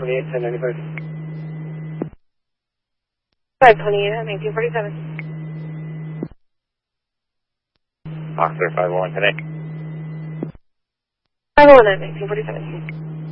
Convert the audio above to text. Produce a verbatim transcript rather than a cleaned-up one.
twenty-eight, ten ninety-five. five twenty-eight at nineteen forty-seven. Officer five oh one today. five oh one at nineteen forty-seven.